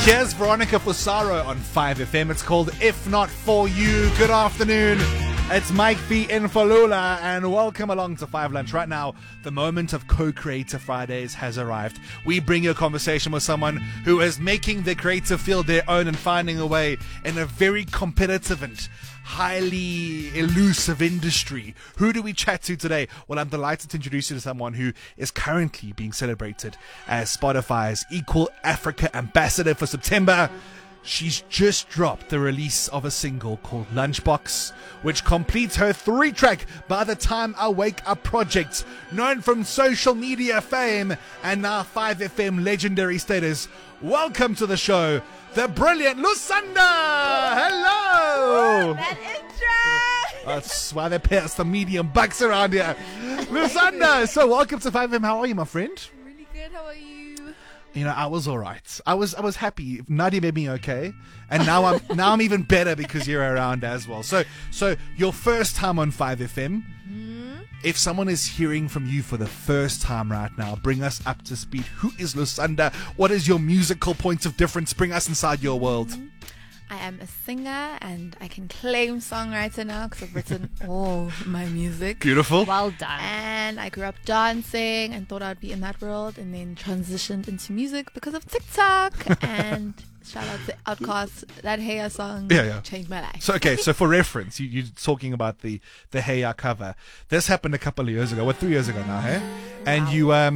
Here's Veronica Fusaro on 5FM. It's called If Not For You. Good afternoon. It's Mike B in for Lula, and welcome along to 5 Lunch. Right now, the moment of Co-Creator Fridays has arrived. We bring you a conversation with someone who is making their creative field their own and finding a way in a very competitive and highly elusive industry. Who do we chat to today? Well, I'm delighted to introduce you to someone who is currently being celebrated as Spotify's Equal Africa Ambassador for September. She's just dropped the release of a single called Lunchbox, which completes her 3-track By the Time I Wake Up project, known from social media fame and now 5FM legendary status. Welcome to the show, the brilliant Lusanda! Hello! That intro! That's why they pay us the medium bucks around here. Lusanda, so welcome to 5FM. How are you, my friend? Really good, how are you? You know, I was all right. I was happy. Nadia made me okay, and now I'm even better because you're around as well. So your first time on 5FM. If someone is hearing from you for the first time right now, bring us up to speed. Who is Lusanda? What is your musical point of difference? Bring us inside your world. I am a singer and I can claim songwriter now because I've written all my music. Beautiful. Well done. And I grew up dancing and thought I'd be in that world, and then transitioned into music because of TikTok. And shout out to Outkast, that Hey Ya song changed my life. So for reference, you're talking about the Hey Ya cover. This happened a couple of years ago, 3 years ago now, hey? And you